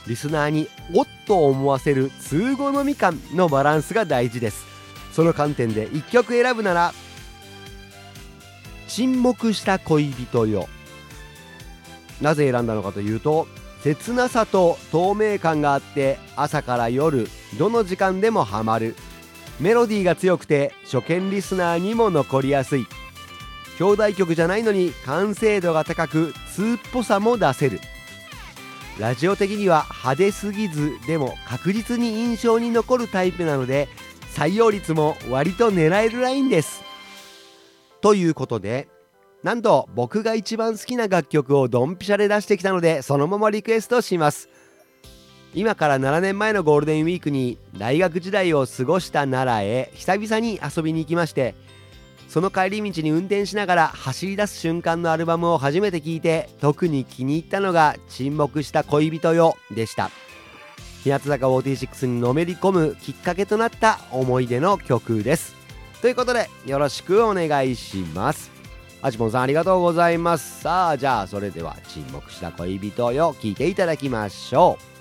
リスナーにおっと思わせる通好み感のバランスが大事です。その観点で1曲選ぶなら沈黙した恋人よ。なぜ選んだのかというと、切なさと透明感があって朝から夜どの時間でもハマる。メロディーが強くて初見リスナーにも残りやすい。兄弟曲じゃないのに完成度が高く通っぽさも出せる。ラジオ的には派手すぎずでも確実に印象に残るタイプなので採用率も割と狙えるラインです。ということで、なんと僕が一番好きな楽曲をドンピシャで出してきたので、そのままリクエストします。今から7年前のゴールデンウィークに大学時代を過ごした奈良へ久々に遊びに行きまして、その帰り道に運転しながら走り出す瞬間のアルバムを初めて聴いて、特に気に入ったのが沈黙した恋人よでした。日向坂46にのめり込むきっかけとなった思い出の曲です。ということでよろしくお願いします。あちぽんさんありがとうございます。さあじゃあそれでは沈黙した恋人よ聴いていただきましょう。